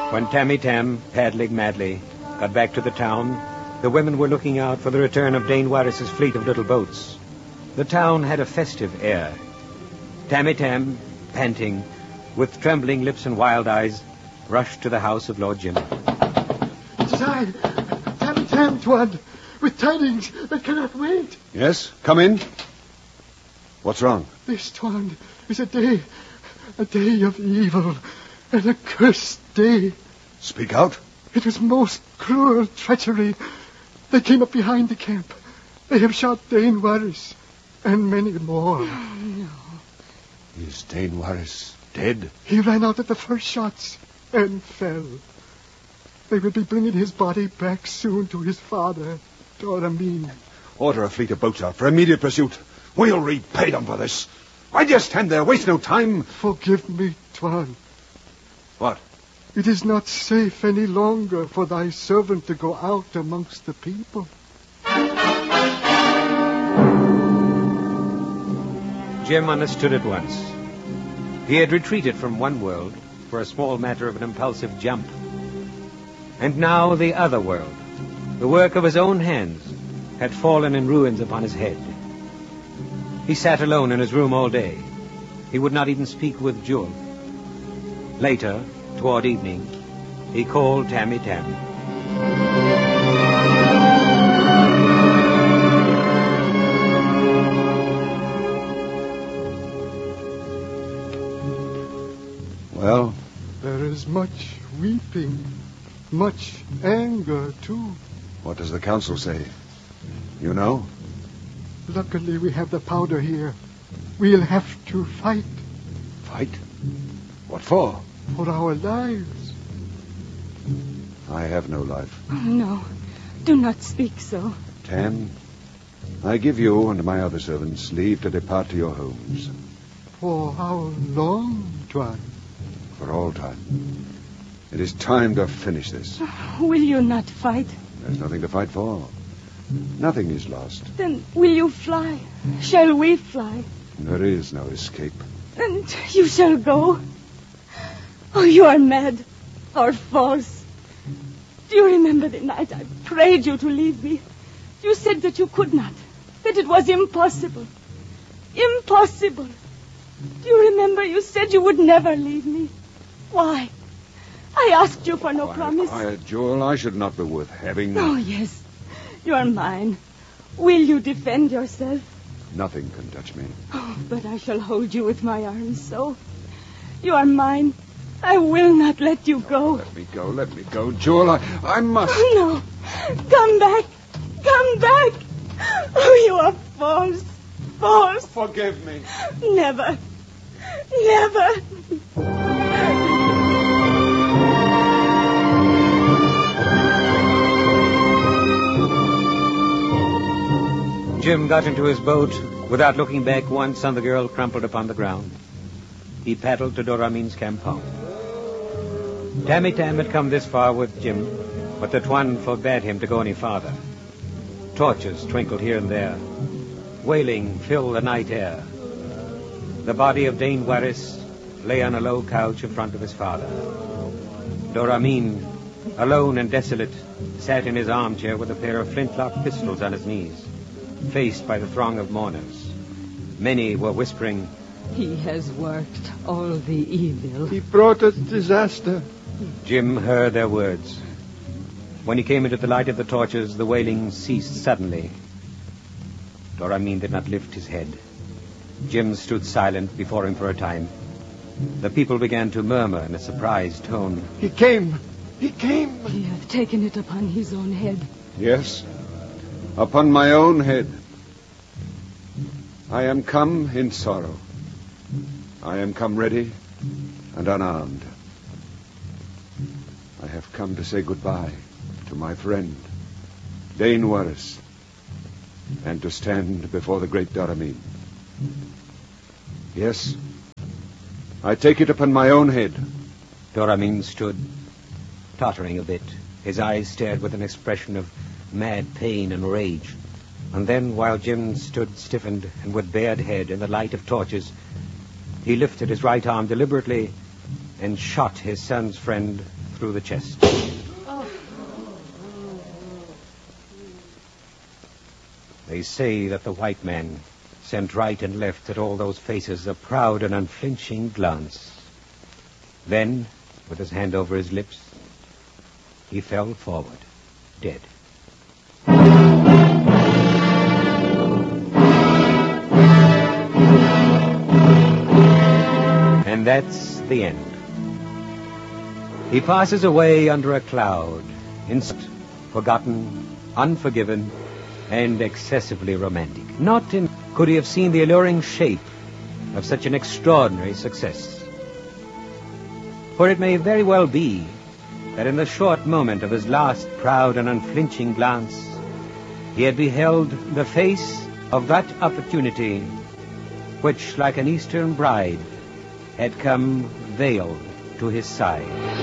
When Tammy Tam, paddling madly, got back to the town, the women were looking out for the return of Dane Warris's fleet of little boats. The town had a festive air. Tammy Tam, panting, with trembling lips and wild eyes, rushed to the house of Lord Jim. It is I, Tammy Tam, Tuan, with tidings that cannot wait. Yes, come in. What's wrong? This, Tuan, is a day of evil, an accursed day. Speak out. It was most cruel treachery. They came up behind the camp. They have shot Dane Warris, and many more. No. Is Dane Warris dead? He ran out at the first shots and fell. They will be bringing his body back soon to his father, Doramin. Order a fleet of boats out for immediate pursuit. We'll repay them for this. Why do you stand there? Waste no time. Forgive me, Tuan. What? It is not safe any longer for thy servant to go out amongst the people. Jim understood at once. He had retreated from one world for a small matter of an impulsive jump. And now the other world, the work of his own hands, had fallen in ruins upon his head. He sat alone in his room all day. He would not even speak with Jewel. Later, toward evening, he called Tammy Tam. Well? There is much weeping, much anger, too. What does the council say? You know? Luckily, we have the powder here. We'll have to fight. Fight? What for? For our lives. I have no life. Oh, no. Do not speak so. Tam, I give you and my other servants leave to depart to your homes. For how long, Tuan? For all time. It is time to finish this. Will you not fight? There's nothing to fight for. Nothing is lost. Then will you fly? Shall we fly? There is no escape. And you shall go? Oh, you are mad or false. Do you remember the night I prayed you to leave me? You said that you could not, that it was impossible. Impossible. Do you remember you said you would never leave me? Why? I asked you for no promise. Quiet, Jewel. I should not be worth having. Oh, yes. You are mine. Will you defend yourself? Nothing can touch me. Oh, but I shall hold you with my arms so. You are mine. I will not let you go. Let me go. Let me go, Jewel. I must. Oh, no. Come back. Come back. Oh, you are false. False. Forgive me. Never. Never. Jim got into his boat without looking back once on the girl crumpled upon the ground. He paddled to Doramin's campong. Tammy Tam had come this far with Jim, but the Tuan forbade him to go any farther. Torches twinkled here and there. Wailing filled the night air. The body of Dane Warris lay on a low couch in front of his father. Doramin, alone and desolate, sat in his armchair with a pair of flintlock pistols on his knees, faced by the throng of mourners. Many were whispering, He has worked all the evil. He brought us disaster. Jim heard their words. When he came into the light of the torches, the wailing ceased suddenly. Doramin did not lift his head. Jim stood silent before him for a time. The people began to murmur in a surprised tone. He came. He came. He hath taken it upon his own head. Yes. Upon my own head. I am come in sorrow. I am come ready and unarmed. I have come to say goodbye to my friend, Dane Warris, and to stand before the great Doramin. Yes, I take it upon my own head. Doramin stood, tottering a bit. His eyes stared with an expression of mad pain and rage. And then, while Jim stood stiffened and with bared head in the light of torches, he lifted his right arm deliberately and shot his son's friend through through the chest. They say that the white man sent right and left at all those faces a proud and unflinching glance. Then, with his hand over his lips, he fell forward, dead. And that's the end. He passes away under a cloud, forgotten, unforgiven, and excessively romantic. Not in could he have seen the alluring shape of such an extraordinary success. For it may very well be that in the short moment of his last proud and unflinching glance, he had beheld the face of that opportunity which, like an Eastern bride, had come veiled to his side.